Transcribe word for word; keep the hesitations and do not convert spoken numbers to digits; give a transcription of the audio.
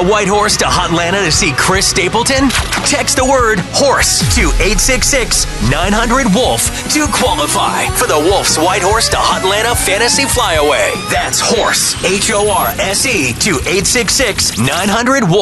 White Horse to Hotlanta to see Chris Stapleton? Text the word HORSE to eight six six, nine hundred, WOLF to qualify for the Wolf's White Horse to Hotlanta Fantasy Flyaway. That's HORSE, H O R S E, to eight six six, nine hundred, WOLF.